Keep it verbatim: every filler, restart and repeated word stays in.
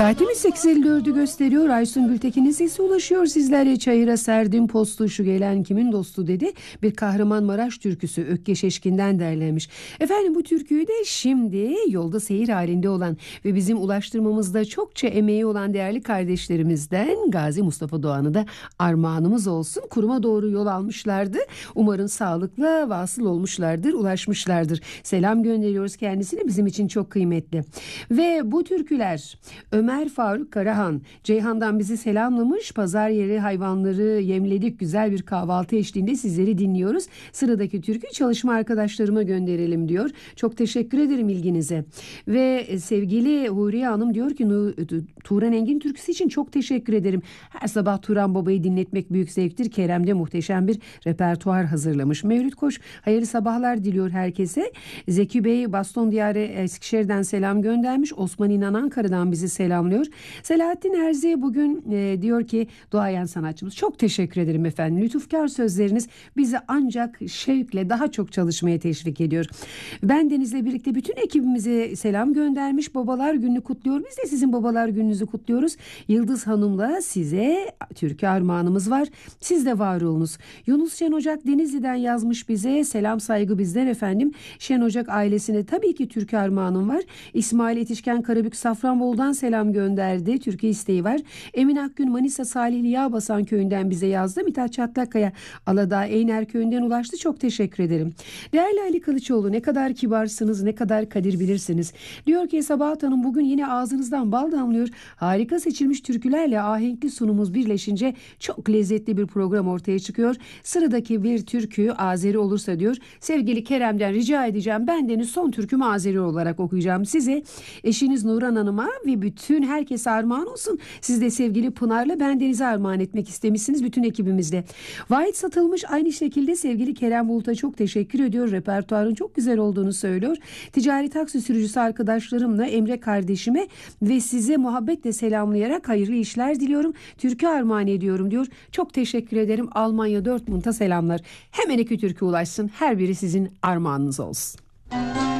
Saatimiz sekiz elli dördü gösteriyor. Aysun Gültekin'in sesi ulaşıyor sizlere. Çayıra serdim postu, şu gelen kimin dostu dedi. Bir Kahramanmaraş türküsü Ökkeş Eşkin'den derlenmiş. Efendim, bu türküyü de şimdi yolda seyir halinde olan ve bizim ulaştırmamızda çokça emeği olan değerli kardeşlerimizden Gazi Mustafa Doğan'a da armağanımız olsun. Kuruma doğru yol almışlardı. Umarım sağlıkla vasıl olmuşlardır, ulaşmışlardır. Selam gönderiyoruz kendisine, bizim için çok kıymetli. Ve bu türküler Ömer Faruk Karahan Ceyhan'dan bizi selamlamış. Pazar yeri hayvanları yemledik, güzel bir kahvaltı eşliğinde sizleri dinliyoruz. Sıradaki türkü çalışma arkadaşlarıma gönderelim diyor. Çok teşekkür ederim ilginize. Ve sevgili Huriye Hanım diyor ki Turan Engin türküsü için çok teşekkür ederim. Her sabah Turan Baba'yı dinletmek büyük zevktir. Kerem de muhteşem bir repertuar hazırlamış. Mevlüt Koç hayırlı sabahlar diliyor herkese. Zeki Bey Baston Diyarı Eskişehir'den selam göndermiş. Osman İnan Ankara'dan bizi selamlıyor. Selahattin Erzi bugün e, diyor ki duayen sanatçımız. Çok teşekkür ederim efendim. Lütufkar sözleriniz bizi ancak şevkle daha çok çalışmaya teşvik ediyor. Ben Deniz'le birlikte bütün ekibimize selam göndermiş. Babalar gününü kutluyor. Biz de sizin babalar gününüzü kutluyoruz. Yıldız Hanım'la size türkü armağanımız var. Siz de var olunuz. Yunus Şen Ocak Denizli'den yazmış bize. Selam saygı bizden efendim. Şen Ocak ailesine tabii ki türkü armağanım var. İsmail Yetişken Karabük Safranbolu'dan selam gönderdi. Türkü isteği var. Emin Akgün Manisa Salihli Yağbasan köyünden bize yazdı. Mithat Çatlakaya Aladağ Eyner köyünden ulaştı. Çok teşekkür ederim. Değerli Ali Kılıçoğlu, ne kadar kibarsınız, ne kadar kadir bilirsiniz. Diyor ki Sabahat Hanım bugün yine ağzınızdan bal damlıyor. Harika seçilmiş türkülerle ahenkli sunumumuz birleşince çok lezzetli bir program ortaya çıkıyor. Sıradaki bir türkü Azeri olursa diyor. Sevgili Kerem'den rica edeceğim. Bendeniz son türkümü Azeri olarak okuyacağım size. Eşiniz Nurhan Hanım'a ve bütün herkese armağan olsun. Siz de sevgili Pınar'la bendenize armağan etmek istemişsiniz bütün ekibimizle. Vahit Satılmış aynı şekilde sevgili Kerem Bulut'a çok teşekkür ediyor. Repertuarın çok güzel olduğunu söylüyor. Ticari taksi sürücüsü arkadaşlarımla Emre kardeşime ve size muhabbetle selamlayarak hayırlı işler diliyorum. Türkü armağan ediyorum diyor. Çok teşekkür ederim. Almanya Dortmund'a selamlar. Hemen iki türkü ulaşsın. Her biri sizin armağanınız olsun.